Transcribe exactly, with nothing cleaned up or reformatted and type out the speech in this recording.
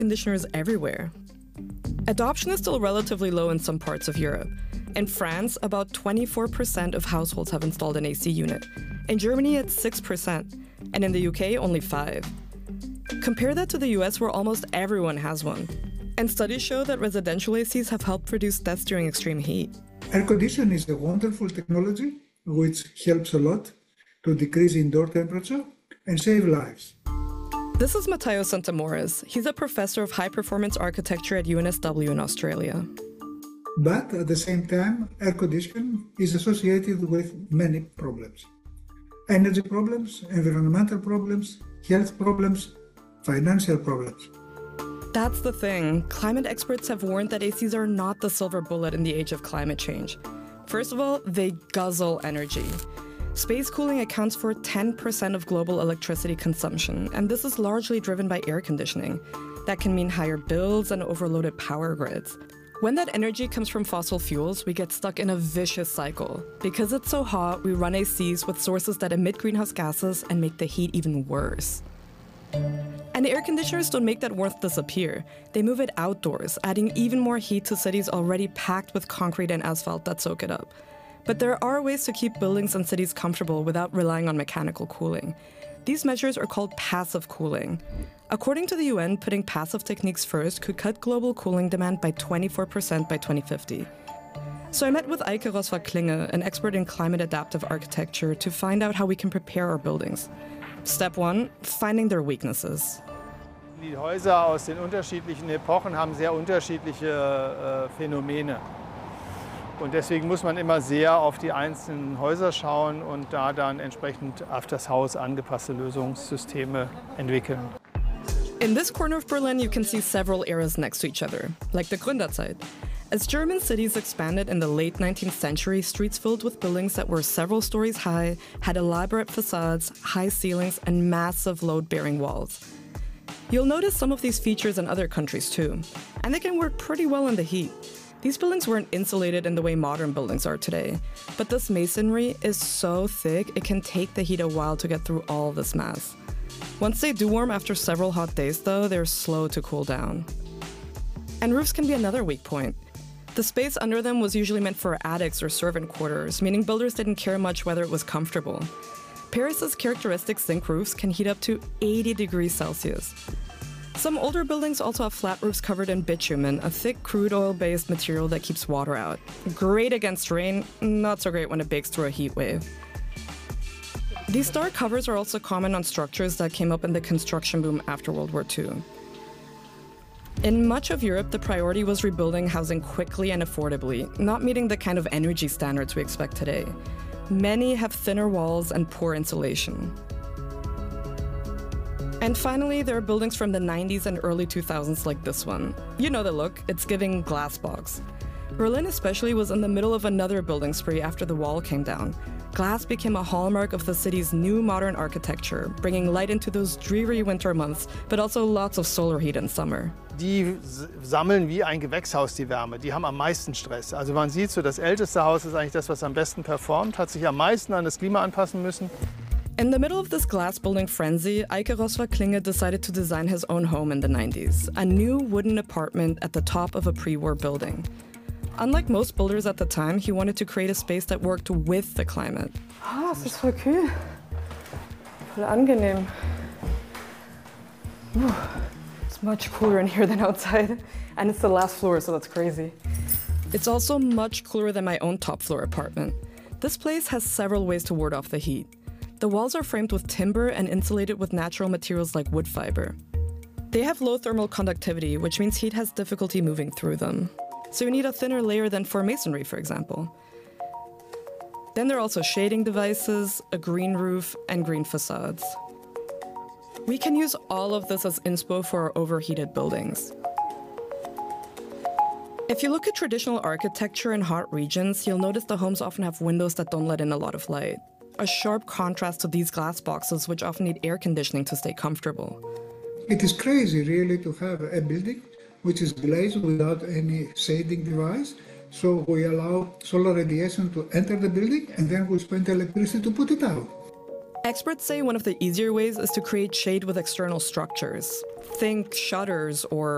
conditioners everywhere. Adoption is still relatively low in some parts of Europe. In France, about twenty-four percent of households have installed an A C unit. In Germany, it's six percent. And in the U K, only five. Compare that to the U S, where almost everyone has one. And studies show that residential A Cs have helped reduce deaths during extreme heat. Air conditioning is a wonderful technology which helps a lot to decrease indoor temperature and save lives. This is Matteo Santamores. He's a professor of high-performance architecture at U N S W in Australia. But at the same time, air conditioning is associated with many problems. Energy problems, environmental problems, health problems, financial problems. That's the thing. Climate experts have warned that A Cs are not the silver bullet in the age of climate change. First of all, they guzzle energy. Space cooling accounts for ten percent of global electricity consumption, and this is largely driven by air conditioning. That can mean higher bills and overloaded power grids. When that energy comes from fossil fuels, we get stuck in a vicious cycle. Because it's so hot, we run A Cs with sources that emit greenhouse gases and make the heat even worse. And air conditioners don't make that warmth disappear. They move it outdoors, adding even more heat to cities already packed with concrete and asphalt that soak it up. But there are ways to keep buildings and cities comfortable without relying on mechanical cooling. These measures are called passive cooling. According to the U N, putting passive techniques first could cut global cooling demand by twenty-four percent by twenty fifty. So I met with Eike Roswag-Klinge, an expert in climate adaptive architecture, to find out how we can prepare our buildings. Step one, finding their weaknesses. Die Häuser aus den unterschiedlichen Epochen haben sehr unterschiedliche äh, Phänomene. Und deswegen muss man immer sehr auf die einzelnen Häuser schauen und da dann entsprechend auf das Haus angepasste Lösungssysteme entwickeln. In this corner of Berlin, you can see several eras next to each other, like the Gründerzeit. As German cities expanded in the late nineteenth century, streets filled with buildings that were several stories high, had elaborate facades, high ceilings, and massive load-bearing walls. You'll notice some of these features in other countries too, and they can work pretty well in the heat. These buildings weren't insulated in the way modern buildings are today, but this masonry is so thick it can take the heat a while to get through all this mass. Once they do warm after several hot days though, they're slow to cool down. And roofs can be another weak point. The space under them was usually meant for attics or servant quarters, meaning builders didn't care much whether it was comfortable. Paris's characteristic zinc roofs can heat up to eighty degrees Celsius. Some older buildings also have flat roofs covered in bitumen, a thick crude oil-based material that keeps water out. Great against rain, not so great when it bakes through a heat wave. These dark covers are also common on structures that came up in the construction boom after World War Two. In much of Europe, the priority was rebuilding housing quickly and affordably, not meeting the kind of energy standards we expect today. Many have thinner walls and poor insulation. And finally, there are buildings from the nineties and early two thousands like this one. You know the look, it's giving glass box. Berlin especially was in the middle of another building spree after the wall came down. Glass became a hallmark of the city's new modern architecture, bringing light into those dreary winter months, but also lots of solar heat in summer. Die sammeln wie ein Gewächshaus die Wärme, die haben am meisten Stress. Also man sieht so, das älteste Haus ist eigentlich das, was am besten performt, hat sich am meisten an das Klima anpassen müssen. In the middle of this glass building frenzy, Eike Roswag-Klinge decided to design his own home in the nineties, a new wooden apartment at the top of a pre-war building. Unlike most builders at the time, he wanted to create a space that worked with the climate. Ah, es ist voll kühl. Voll angenehm. Ooh, it's much cooler in here than outside. And it's the last floor, so that's crazy. It's also much cooler than my own top floor apartment. This place has several ways to ward off the heat. The walls are framed with timber and insulated with natural materials like wood fiber. They have low thermal conductivity, which means heat has difficulty moving through them. So you need a thinner layer than for masonry, for example. Then there are also shading devices, a green roof, and green facades. We can use all of this as inspo for our overheated buildings. If you look at traditional architecture in hot regions, you'll notice the homes often have windows that don't let in a lot of light. A sharp contrast to these glass boxes, which often need air conditioning to stay comfortable. It is crazy, really, to have a building which is glazed without any shading device. So we allow solar radiation to enter the building, and then we spend electricity to put it out. Experts say one of the easier ways is to create shade with external structures. Think shutters or